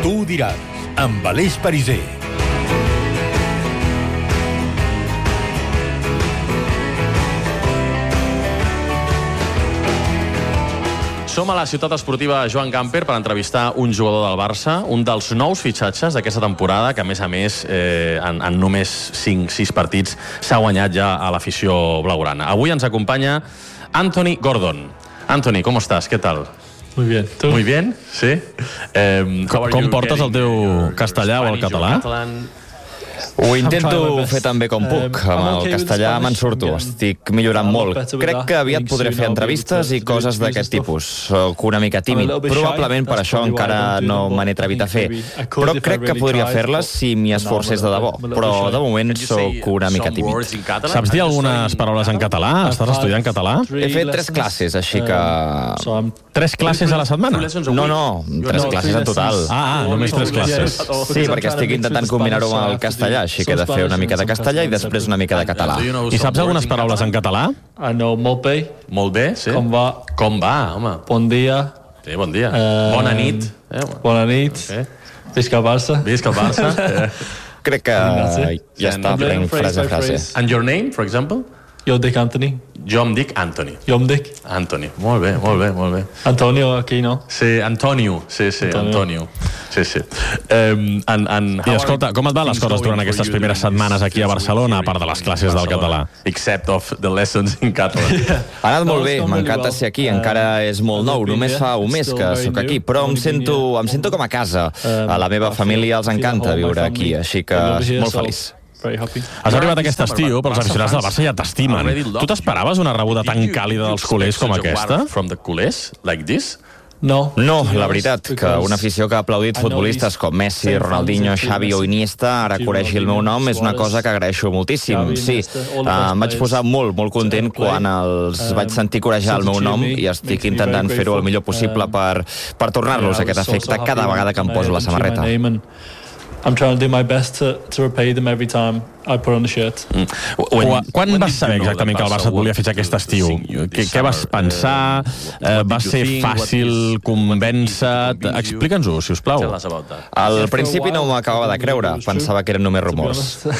Tu ho diràs, amb Aleix Pariser. Som a la ciutat esportiva Joan Gamper per entrevistar un jugador del Barça, un dels nous fitxatges d'aquesta temporada, que a més, en només 5-6 partits s'ha guanyat ja a l'afició blaugrana. Avui ens acompanya Anthony Gordon. Anthony, ¿cómo estás? ¿Qué tal? Muy bien. ¿Tú? Muy bien, sí. Com portes el teu castellà o el català? Ho intento fer tan bé com puc. Amb el castellà me'n surto. Estic millorant molt. Crec que aviat podré fer entrevistes i coses d'aquest tipus. Soc una mica tímid. Probablement per això encara no me n'he atrevit a fer. Però crec que podria fer-les si m'hi esforcés de debò. Però de moment sóc una mica tímid. Saps dir algunes paraules en català? Estàs estudiant català? He fet 3 classes, així que... 3 classes a la setmana? No, 3 classes en total. Només 3 classes. Sí, perquè estic intentant combinar-ho amb el castellà, així que he de fer una mica de castellà i després una mica de català. I saps algunes paraules en català? Molt bé. Molt bé, sí. Com va? Com va, home? Bon dia. Sí, bon dia. Bona nit. Bona nit. Visca el Barça. Visca el Barça. Crec que ja està, prenc frase a frase. And your name, for example? Jo dic Anthony. Jo em dic Anthony. Jo em dic Anthony. Molt bé, molt bé, molt bé. Antonio, aquí, no? Sí, Antonio. Sí, Antonio. Sí. I escolta, com et van les coses durant aquestes primeres setmanes aquí a Barcelona, a part de les classes del català? Except of the lessons in Catalan. Ha anat molt bé, m'encanta ser aquí, encara és molt nou, només fa un mes que sóc aquí, però em sento com a casa. A la meva família els encanta viure aquí, així que molt feliç. Has arribat aquest estiu, però els aficionats del Barça ja t'estimen. Tu t'esperaves una rebuda tan càlida dels culers com aquesta? From the culers, like this? No, la veritat, que una afició que ha aplaudit futbolistes com Messi, Ronaldinho, Xavi o Iniesta ara coregi el meu nom és una cosa que agraeixo moltíssim. Sí, em vaig posar molt content quan els vaig sentir corejar el meu nom i estic intentant fer-ho el millor possible per tornar-los aquest efecte cada vegada que em poso la samarreta. I'm trying to do my best to repay them every time I put on the shirt. Quan vas saber exactament que el Barça et volia fitxar aquest estiu? Què vas pensar? Va ser fàcil convèncer-te? Explica'ns-ho, si us plau. Al principi no m'acabava de creure. Pensava que eren només rumors.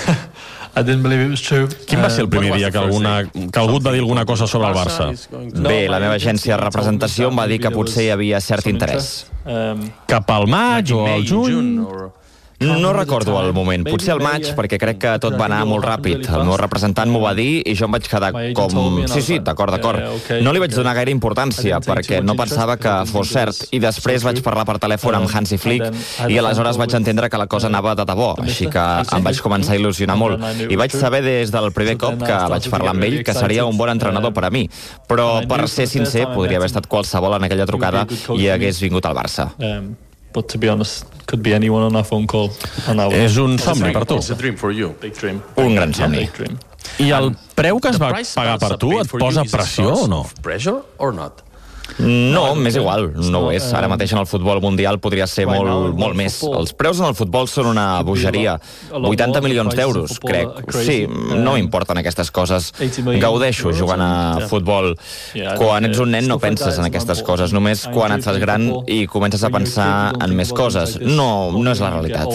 I didn't believe it was true. Quin va ser el primer dia que algú et va dir alguna cosa sobre el Barça? Bé, la meva agència de representació em va dir que potser hi havia cert interès. Cap al maig o al juny? No recordo el moment, potser al maig, perquè crec que tot va anar molt ràpid. El meu representant m'ho va dir i jo em vaig quedar com... Sí, d'acord. No li vaig donar gaire importància, perquè no pensava que fos cert. I després vaig parlar per telèfon amb Hansi Flick i aleshores vaig entendre que la cosa anava de debò, així que em vaig començar a il·lusionar molt. I vaig saber des del primer cop que vaig parlar amb ell que seria un bon entrenador per a mi. Però, per ser sincer, podria haver estat qualsevol en aquella trucada i hagués vingut al Barça. But to be honest, could be anyone on our phone call. És un somni per tu. It's a dream for you. Big dream. Un gran somni. I el preu que es va pagar per tu et posa pressió o no? Pressure or not? No, m'és igual, no ho és. Ara mateix en el futbol mundial podria ser molt més. Els preus en el futbol són una bogeria. 80 milions d'euros, crec. Sí, no m'importen aquestes coses. Gaudeixo jugant a futbol. Quan ets un nen no penses en aquestes coses, només quan et fas gran i comences a pensar en més coses. No és la realitat.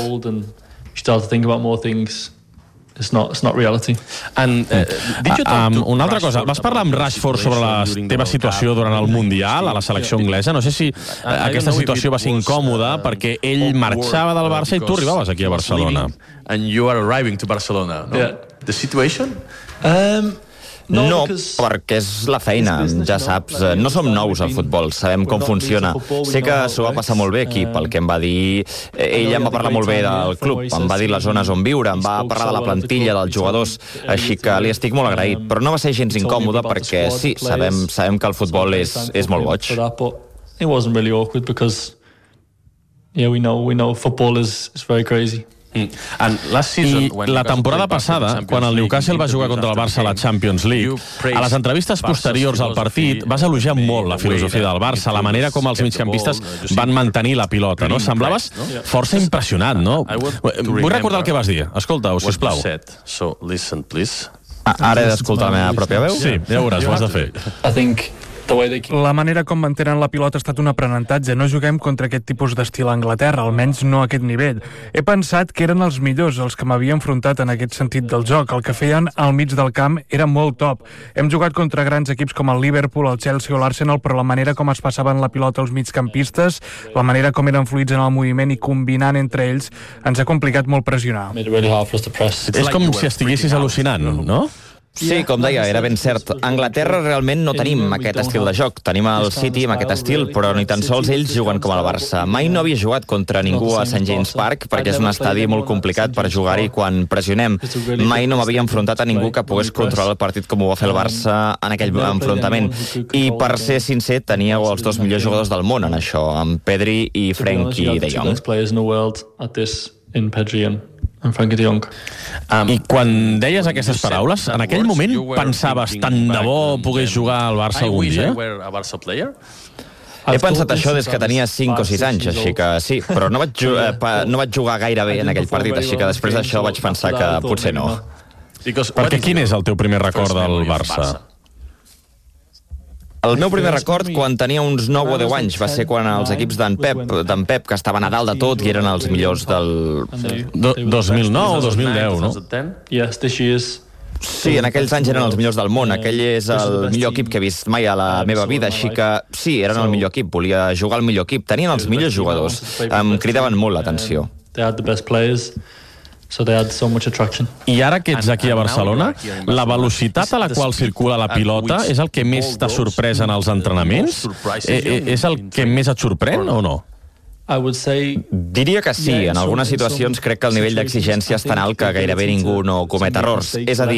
It's not reality. Una altra cosa, vas parlar amb Rashford sobre la teva situació durant el Mundial a la selecció anglesa. No sé si aquesta situació va ser incòmoda perquè ell marxava del Barça i tu arribaves aquí a Barcelona. And you are arriving to Barcelona, no? The situation? No, perquè és la feina, ja saps. No som nous al futbol, sabem com funciona. Sé que s'ho va passar molt bé aquí, pel que em va dir... Ell em va parlar molt bé del club, em va dir les zones on viure, em va parlar de la plantilla, dels jugadors, així que li estic molt agraït. Però no va ser gens incòmode perquè sí, sabem que el futbol és molt boig. It wasn't really awkward because we know football is very crazy. I la temporada passada, quan el Newcastle va jugar contra el Barça a la Champions League, a les entrevistes posteriors al partit vas elogiar molt la filosofia del Barça, la manera com els migcampistes van mantenir la pilota, no? Semblaves força impressionat, no? Vull recordar el que vas dir. Escolta-ho, sisplau. Ara he d'escoltar la meva pròpia veu? Sí, ja veuràs, ho has de fer. I think La manera com mantenen la pilota ha estat un aprenentatge. No juguem contra aquest tipus d'estil a Anglaterra, almenys no a aquest nivell. He pensat que eren els millors els que m'havia enfrontat en aquest sentit del joc. El que feien al mig del camp era molt top. Hem jugat contra grans equips com el Liverpool, el Chelsea o l'Arsenal, però la manera com es passaven la pilota als migcampistes, la manera com eren fluids en el moviment i combinant entre ells, ens ha complicat molt pressionar. És com si estiguessis al·lucinant, no? Sí, com deia, era ben cert. A Anglaterra realment no tenim aquest estil de joc. Tenim el City amb aquest estil, però ni tan sols ells juguen com el Barça. Mai no havia jugat contra ningú a St. James Park, perquè és un estadi molt complicat per jugar-hi quan pressionem. Mai no m'havia enfrontat a ningú que pogués controlar el partit com ho va fer el Barça en aquell enfrontament. I, per ser sincer, teníeu els dos millors jugadors del món en això, amb Pedri i Frenkie de Jong. I quan deies aquestes paraules, en aquell moment pensaves tant de bo pogués jugar al Barça algun dia? He pensat això des que tenia 5 o 6 anys, així que sí, però no vaig jugar gaire bé en aquell partit, així que després d'això vaig pensar que potser no. Perquè quin és el teu primer record del Barça? El meu primer record, quan tenia uns 9 o 10 anys, va ser quan els equips d'en Pep, que estaven a dalt de tot i eren els millors del... 2009 o 2010, no? Sí, en aquells anys eren els millors del món. Aquell és el millor equip que he vist mai a la meva vida, així que sí, eren el millor equip, volia jugar al millor equip. Tenien els millors jugadors, em cridaven molt l'atenció. I ara que ets aquí a Barcelona, la velocitat a la qual circula la pilota és el que més t'ha sorprès en els entrenaments? És el que més et sorprèn o no? Diria que sí. En algunes situacions crec que el nivell d'exigència és tan alt que gairebé ningú no comet errors. És a dir,